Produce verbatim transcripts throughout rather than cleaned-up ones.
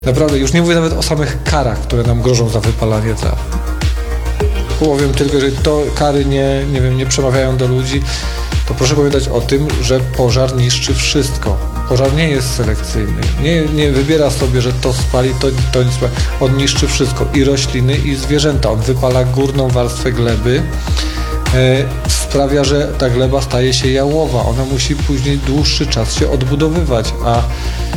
Naprawdę, już nie mówię nawet o samych karach, które nam grożą za wypalanie traw. Powiem tylko, że to kary nie, nie wiem, nie przemawiają do ludzi, to proszę pamiętać o tym, że pożar niszczy wszystko. Pożar nie jest selekcyjny. Nie, nie wybiera sobie, że to spali, to, to nie spali. On niszczy wszystko. I rośliny, i zwierzęta. On wypala górną warstwę gleby. E, sprawia, że ta gleba staje się jałowa. Ona musi później dłuższy czas się odbudowywać. A e,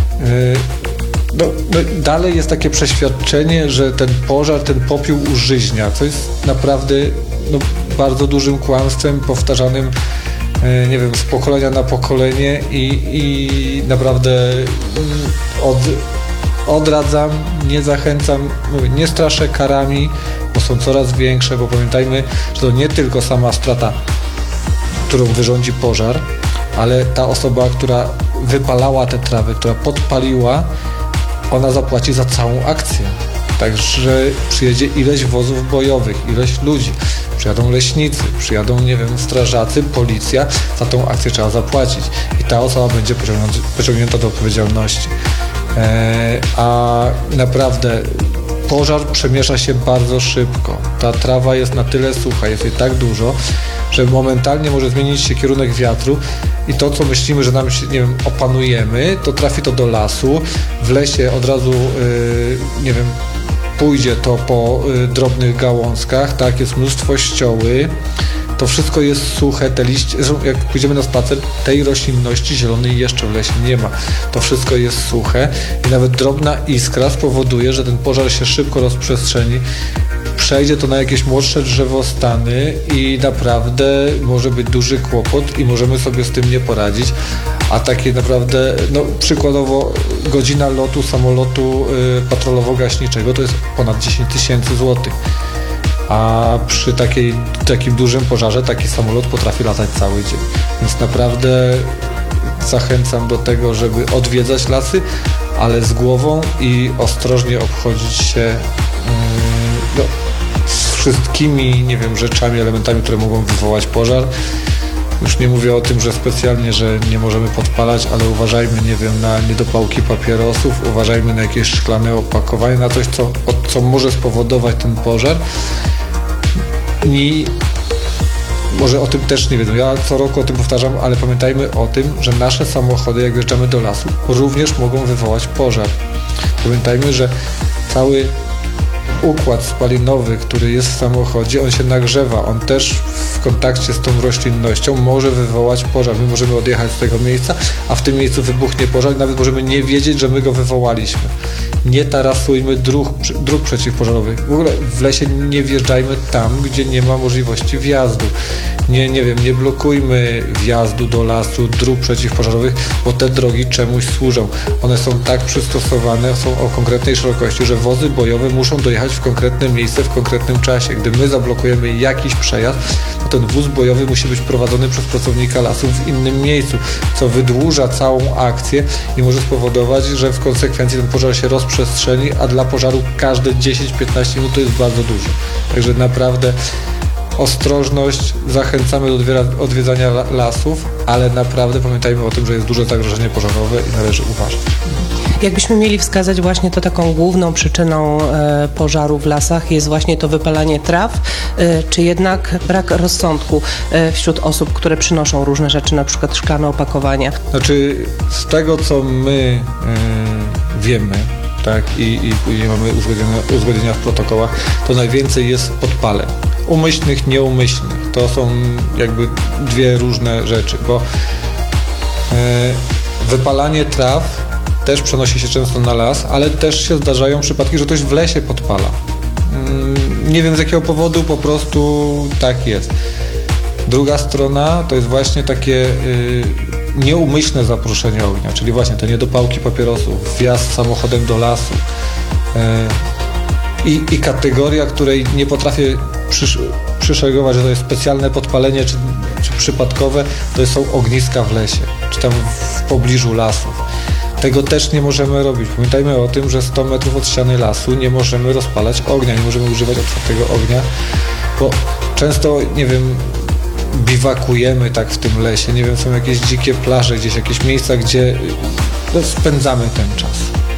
no, no, dalej jest takie przeświadczenie, że ten pożar, ten popiół użyźnia, co jest naprawdę no, bardzo dużym kłamstwem powtarzanym nie wiem, z pokolenia na pokolenie i, i naprawdę od, odradzam, nie zachęcam, mówię, nie straszę karami, bo są coraz większe, bo pamiętajmy, że to nie tylko sama strata, którą wyrządzi pożar, ale ta osoba, która wypalała te trawy, która podpaliła, ona zapłaci za całą akcję. Także przyjedzie ileś wozów bojowych, ileś ludzi, przyjadą leśnicy, przyjadą, nie wiem, strażacy, policja, za tą akcję trzeba zapłacić i ta osoba będzie pociągnięta do odpowiedzialności. Eee, a naprawdę pożar przemiesza się bardzo szybko. Ta trawa jest na tyle sucha, jest jej tak dużo, że momentalnie może zmienić się kierunek wiatru i to, co myślimy, że nam się, nie wiem, opanujemy, to trafi to do lasu, w lesie od razu, yy, nie wiem, pójdzie to po y, drobnych gałązkach, tak, jest mnóstwo ścioły, to wszystko jest suche, te liście, zresztą jak pójdziemy na spacer, tej roślinności zielonej jeszcze w lesie nie ma, to wszystko jest suche i nawet drobna iskra spowoduje, że ten pożar się szybko rozprzestrzeni, przejdzie to na jakieś młodsze drzewostany i naprawdę może być duży kłopot i możemy sobie z tym nie poradzić, a takie naprawdę, no przykładowo godzina lotu samolotu y, patrolowo-gaśniczego to jest ponad dziesięć tysięcy złotych, a przy takiej, takim dużym pożarze taki samolot potrafi latać cały dzień, więc naprawdę zachęcam do tego, żeby odwiedzać lasy, ale z głową i ostrożnie obchodzić się y, no, z wszystkimi, nie wiem, rzeczami, elementami, które mogą wywołać pożar. Już nie mówię o tym, że specjalnie, że nie możemy podpalać, ale uważajmy, nie wiem, na niedopałki papierosów, uważajmy na jakieś szklane opakowanie, na coś, co, co może spowodować ten pożar. I może o tym też nie wiedzą. Ja co roku o tym powtarzam, ale pamiętajmy o tym, że nasze samochody, jak wjeżdżamy do lasu, również mogą wywołać pożar. Pamiętajmy, że cały układ spalinowy, który jest w samochodzie, on się nagrzewa, on też w kontakcie z tą roślinnością może wywołać pożar. My możemy odjechać z tego miejsca, a w tym miejscu wybuchnie pożar i nawet możemy nie wiedzieć, że my go wywołaliśmy. Nie tarasujmy dróg, dróg przeciwpożarowych. W ogóle w lesie nie wjeżdżajmy tam, gdzie nie ma możliwości wjazdu. Nie, nie wiem, nie blokujmy wjazdu do lasu, dróg przeciwpożarowych, bo te drogi czemuś służą. One są tak przystosowane, są o konkretnej szerokości, że wozy bojowe muszą dojechać w konkretne miejsce w konkretnym czasie. Gdy my zablokujemy jakiś przejazd, to ten wóz bojowy musi być prowadzony przez pracownika lasu w innym miejscu, co wydłuża całą akcję i może spowodować, że w konsekwencji ten pożar się rozprzestrzeni, a dla pożaru każde dziesięć do piętnastu minut to jest bardzo dużo. Także naprawdę ostrożność, zachęcamy do odwiedzania lasów, ale naprawdę pamiętajmy o tym, że jest duże zagrożenie pożarowe i należy uważać. Jakbyśmy mieli wskazać właśnie to taką główną przyczyną e, pożaru w lasach jest właśnie to wypalanie traw, e, czy jednak brak rozsądku e, wśród osób, które przynoszą różne rzeczy, na przykład szklane opakowania? Znaczy z tego, co my e, wiemy, tak, i, i później mamy uzgodnienia, uzgodnienia w protokołach, to najwięcej jest podpaleń. Umyślnych, nieumyślnych. To są jakby dwie różne rzeczy, bo e, wypalanie traw też przenosi się często na las, ale też się zdarzają przypadki, że ktoś w lesie podpala. Nie wiem z jakiego powodu, po prostu tak jest. Druga strona to jest właśnie takie y, nieumyślne zaproszenie ognia, czyli właśnie te niedopałki papierosów, wjazd samochodem do lasu. Y, i, I kategoria, której nie potrafię przysz, przyszeregować, że to jest specjalne podpalenie czy, czy przypadkowe, to są ogniska w lesie, czy tam w pobliżu lasów. Tego też nie możemy robić. Pamiętajmy o tym, że sto metrów od ściany lasu nie możemy rozpalać ognia, nie możemy używać otwartego ognia, bo często, nie wiem, biwakujemy tak w tym lesie, nie wiem, są jakieś dzikie plaże, gdzieś jakieś miejsca, gdzie no, spędzamy ten czas.